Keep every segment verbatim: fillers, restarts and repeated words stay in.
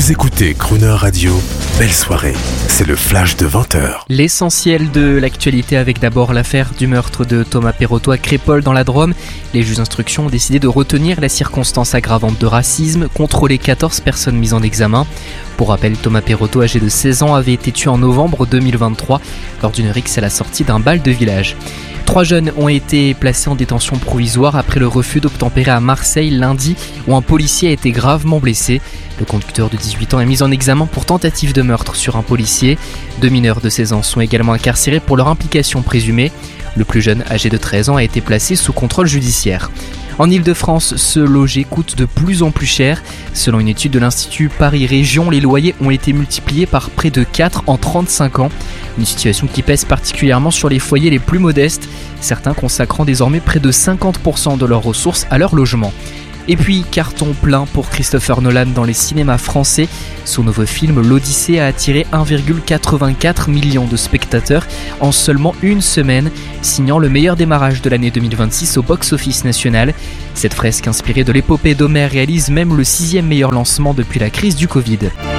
Vous écoutez Crooner Radio, belle soirée, c'est le flash de vingt heures. L'essentiel de l'actualité avec d'abord l'affaire du meurtre de Thomas Perotto à Crépol dans la Drôme. Les juges d'instruction ont décidé de retenir la circonstance aggravante de racisme contre les quatorze personnes mises en examen. Pour rappel, Thomas Perotto, âgé de seize ans, avait été tué en novembre deux mille vingt-trois lors d'une rixe à la sortie d'un bal de village. Trois jeunes ont été placés en détention provisoire après le refus d'obtempérer à Marseille lundi où un policier a été gravement blessé. Le conducteur de dix-huit ans est mis en examen pour tentative de meurtre sur un policier. Deux mineurs de seize ans sont également incarcérés pour leur implication présumée. Le plus jeune, âgé de treize ans, a été placé sous contrôle judiciaire. En Ile-de-France, se loger coûte de plus en plus cher. Selon une étude de l'Institut Paris Région, les loyers ont été multipliés par près de quatre en trente-cinq ans. Une situation qui pèse particulièrement sur les foyers les plus modestes, certains consacrant désormais près de cinquante pour cent de leurs ressources à leur logement. Et puis, carton plein pour Christopher Nolan dans les cinémas français. Son nouveau film, L'Odyssée, a attiré un virgule quatre-vingt-quatre million de spectateurs en seulement une semaine, signant le meilleur démarrage de l'année deux mille vingt-six au box-office national. Cette fresque inspirée de l'épopée d'Homère réalise même le sixième meilleur lancement depuis la crise du Covid.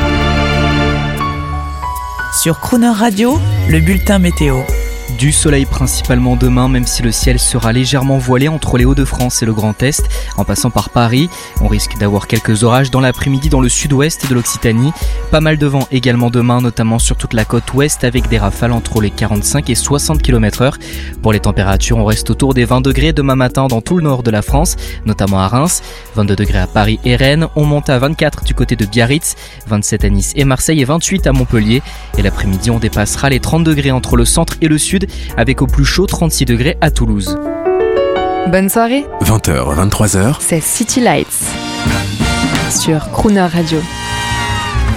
Sur Crooner Radio, le bulletin météo. Du soleil principalement demain, même si le ciel sera légèrement voilé entre les Hauts-de-France et le Grand Est, en passant par Paris. On risque d'avoir quelques orages dans l'après-midi dans le sud-ouest de l'Occitanie. Pas mal de vent également demain, notamment sur toute la côte ouest, avec des rafales entre les quarante-cinq et soixante kilomètres heure. Pour les températures, on reste autour des vingt degrés demain matin dans tout le nord de la France, notamment à Reims, vingt-deux degrés à Paris et Rennes. On monte à vingt-quatre du côté de Biarritz, vingt-sept à Nice et Marseille et vingt-huit à Montpellier. Et l'après-midi, on dépassera les trente degrés entre le centre et le sud, avec au plus chaud trente-six degrés à Toulouse. Bonne soirée. vingt heures, vingt-trois heures. C'est City Lights sur Crooner Radio.